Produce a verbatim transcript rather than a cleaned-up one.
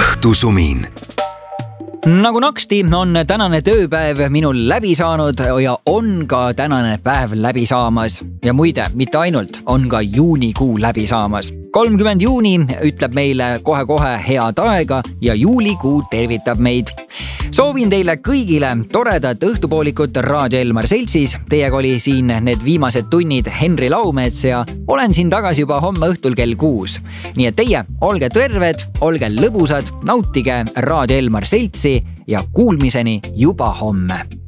õhtusumin. Nagu naksti on tänane tööpäev minul läbi saanud ja on ka tänane päev läbi saamas. Ja muide, mitte ainult, on ka juunikuu läbi saamas. kolmkümmend juuni ütleb meile kohe-kohe head aega ja juulikuu tervitab meid. Soovin teile kõigile toredat õhtupoolikut Raadio Elmar Seltsis. Teiega oli siin need viimased tunnid Henri Laumets ja olen siin tagasi juba homme õhtul kell kuus. Nii et teie olge terved, olge lõbusad, nautige Raadio Elmar Seltsi ja kuulmiseni juba homme.